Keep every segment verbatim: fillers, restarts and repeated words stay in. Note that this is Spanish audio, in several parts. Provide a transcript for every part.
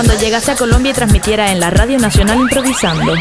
Cuando llegase a Colombia y transmitiera en la Radio Nacional improvisando.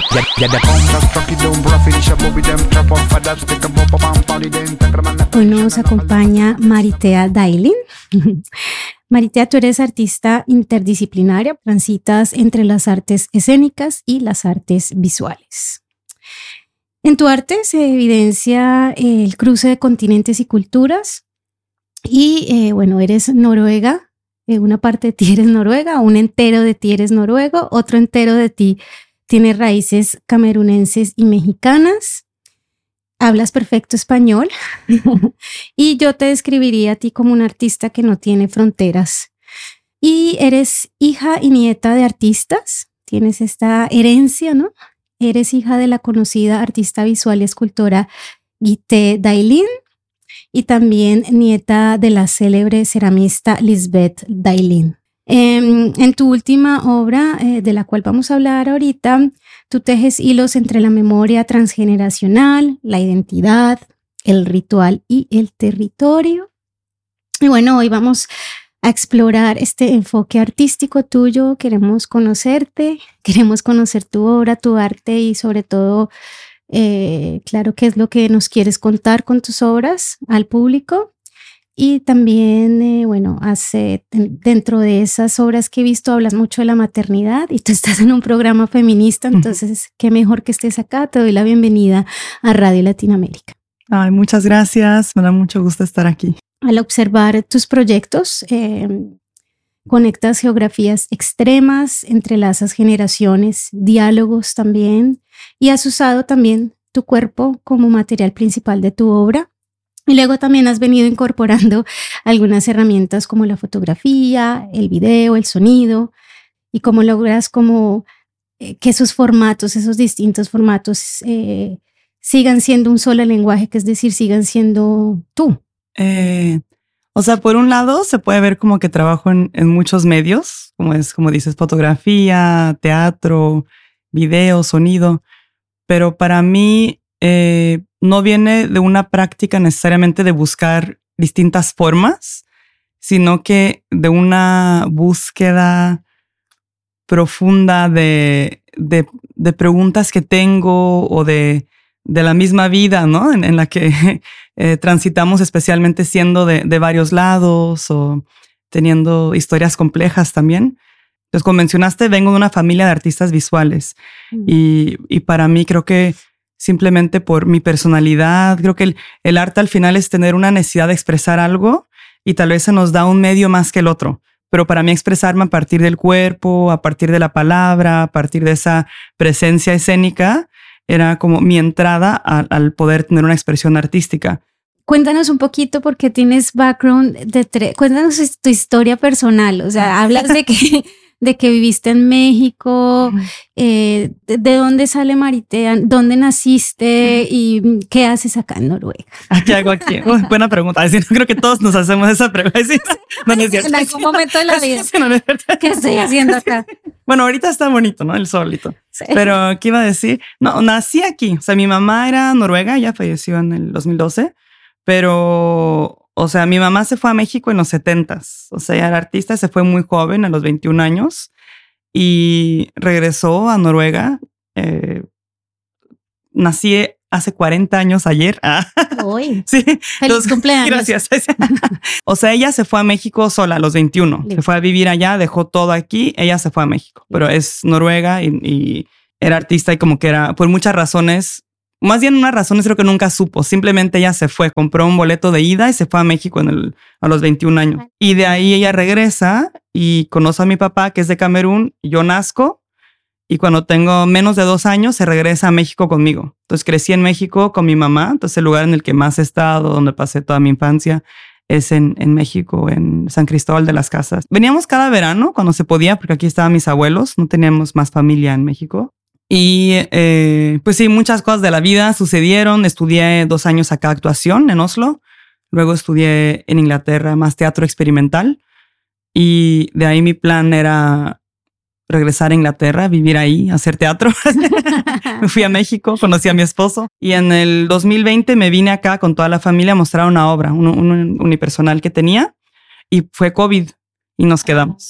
Hoy nos acompaña Maritea Dailin. Maritea, tú eres artista interdisciplinaria, transitas entre las artes escénicas y las artes visuales. En tu arte se evidencia el cruce de continentes y culturas y, eh, bueno, eres noruega. Una parte de ti eres noruega, un entero de ti eres noruego, otro entero de ti tiene raíces camerunenses y mexicanas. Hablas perfecto español y yo te describiría a ti como una artista que no tiene fronteras. Y eres hija y nieta de artistas, tienes esta herencia, ¿no? Eres hija de la conocida artista visual y escultora Gitte Dailin, y también nieta de la célebre ceramista Lisbeth Dailin. Eh, en tu última obra, eh, de la cual vamos a hablar ahorita, tú tejes hilos entre la memoria transgeneracional, la identidad, el ritual y el territorio. Y bueno, hoy vamos a explorar este enfoque artístico tuyo. Queremos conocerte, queremos conocer tu obra, tu arte y sobre todo, Eh, claro, qué es lo que nos quieres contar con tus obras al público. Y también, eh, bueno, hace, dentro de esas obras que he visto hablas mucho de la maternidad y tú estás en un programa feminista, entonces uh-huh. Qué mejor que estés acá. Te doy la bienvenida a Radio Latinoamérica. Ay, muchas gracias, me da mucho gusto estar aquí. Al observar tus proyectos, eh, conectas geografías extremas, entrelazas generaciones, diálogos también, y has usado también tu cuerpo como material principal de tu obra. Y luego también has venido incorporando algunas herramientas como la fotografía, el video, el sonido, y cómo logras como eh, que esos formatos, esos distintos formatos eh, sigan siendo un solo lenguaje, que es decir, sigan siendo tú. Eh... O sea, por un lado se puede ver como que trabajo en, en muchos medios, como es, como dices, fotografía, teatro, video, sonido, pero para mí eh, no viene de una práctica necesariamente de buscar distintas formas, sino que de una búsqueda profunda de, de, de preguntas que tengo o de, de la misma vida, ¿no? En, en la que eh, transitamos, especialmente siendo de, de varios lados o teniendo historias complejas también. Entonces, como mencionaste, vengo de una familia de artistas visuales mm. y, y para mí creo que simplemente por mi personalidad, creo que el, el arte al final es tener una necesidad de expresar algo y tal vez se nos da un medio más que el otro. Pero para mí expresarme a partir del cuerpo, a partir de la palabra, a partir de esa presencia escénica, era como mi entrada a, al poder tener una expresión artística. Cuéntanos un poquito porque tienes background de tres. Cuéntanos tu historia personal. O sea, hablas de que, de que viviste en México, eh, de, de dónde sale Maritea, dónde naciste y qué haces acá en Noruega. ¿Qué hago aquí? Uy, buena pregunta. Es decir, no creo que todos nos hacemos esa pregunta. Es decir, no, no es cierto. En algún momento de la vida. Sí, no, no es cierto. ¿Qué estoy haciendo acá? Bueno, ahorita está bonito, ¿no? El solito. Sí. Pero, ¿qué iba a decir? No, nací aquí. O sea, mi mamá era noruega, ya falleció en el dos mil doce. Pero, o sea, mi mamá se fue a México en los setentas. O sea, ella era artista, se fue muy joven, a los veintiún años. Y regresó a Noruega. Eh, nací hace cuarenta años ayer. Uy, sí. Feliz Los, cumpleaños. Gracias. O sea, ella se fue a México sola a los veintiuno. Sí. Se fue a vivir allá, dejó todo aquí. Ella se fue a México, pero es noruega y, y era artista y como que era, por muchas razones, más bien unas razones creo que nunca supo. Simplemente ella se fue, compró un boleto de ida y se fue a México en el, a los veintiún años. Y de ahí ella regresa y conoce a mi papá, que es de Camerún. Yo nazco y cuando tengo menos de dos años se regresa a México conmigo. Entonces crecí en México con mi mamá. Entonces el lugar en el que más he estado, donde pasé toda mi infancia, es en, en México, en San Cristóbal de las Casas. Veníamos cada verano cuando se podía, porque aquí estaban mis abuelos. No teníamos más familia en México. Y eh, pues sí, muchas cosas de la vida sucedieron. Estudié dos años acá actuación en Oslo. Luego estudié en Inglaterra más teatro experimental. Y de ahí mi plan era regresar a Inglaterra, vivir ahí, hacer teatro. Me fui a México, conocí a mi esposo. Y en el dos mil veinte me vine acá con toda la familia a mostrar una obra, un, un unipersonal que tenía. Y fue COVID y nos quedamos.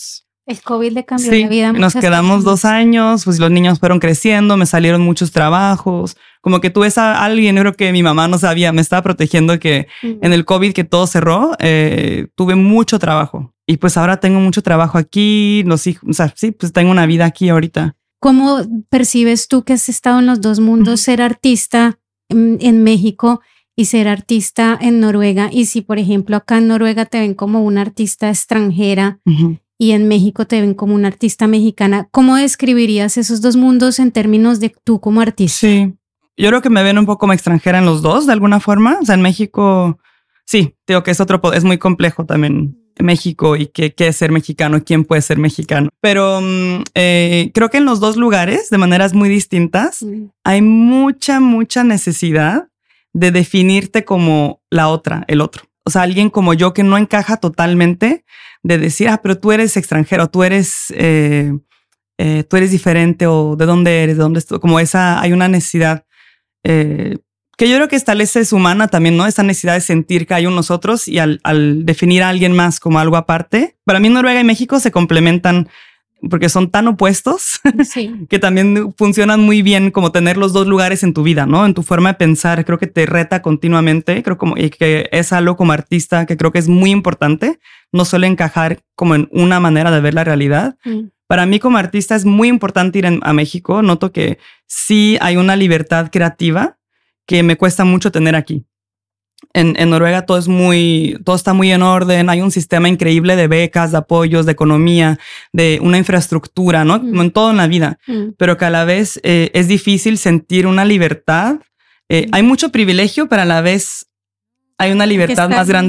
El COVID le cambió sí, la vida a nos quedamos personas. dos años, pues los niños fueron creciendo, me salieron muchos trabajos. Como que tú ves a alguien, yo creo que mi mamá no sabía, me estaba protegiendo que uh-huh. en el COVID que todo cerró, eh, tuve mucho trabajo. Y pues ahora tengo mucho trabajo aquí, los hijos, o sea, sí, pues tengo una vida aquí ahorita. ¿Cómo percibes tú que has estado en los dos mundos, uh-huh. ser artista en, en México y ser artista en Noruega? Y si, por ejemplo, acá en Noruega te ven como una artista extranjera uh-huh. y en México te ven como una artista mexicana, ¿cómo describirías esos dos mundos en términos de tú como artista? Sí, yo creo que me ven un poco como extranjera en los dos, de alguna forma. O sea, en México, sí, digo que es otro, es muy complejo también México y qué, qué es ser mexicano, quién puede ser mexicano. Pero eh, creo que en los dos lugares, de maneras muy distintas, mm. hay mucha, mucha necesidad de definirte como la otra, el otro. O sea, alguien como yo que no encaja totalmente, de decir, ah, pero tú eres extranjero, tú eres, eh, eh, tú eres diferente, o de dónde eres, de dónde estoy. Como esa, hay una necesidad eh, que yo creo que tal vez es humana también, ¿no? Esa necesidad de sentir que hay un nosotros, y al, al definir a alguien más como algo aparte. Para mí Noruega y México se complementan porque son tan opuestos sí. que también funcionan muy bien como tener los dos lugares en tu vida, ¿no? En tu forma de pensar, creo que te reta continuamente, creo como, y que es algo como artista que creo que es muy importante, no suele encajar como en una manera de ver la realidad. Mm. Para mí como artista es muy importante ir en, a México, noto que sí hay una libertad creativa que me cuesta mucho tener aquí. En, en Noruega todo es muy, todo está muy en orden, hay un sistema increíble de becas, de apoyos, de economía, de una infraestructura, ¿no? Mm. En todo en la vida, mm. pero que a la vez eh, es difícil sentir una libertad. Eh, mm. Hay mucho privilegio, pero a la vez hay una libertad más grande